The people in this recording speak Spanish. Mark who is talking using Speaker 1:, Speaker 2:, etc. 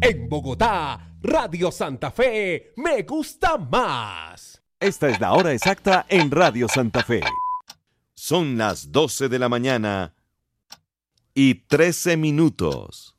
Speaker 1: En Bogotá, Radio Santa Fe, me gusta más.
Speaker 2: Esta es la hora exacta en Radio Santa Fe. Son las 12 de la mañana y 13 minutos.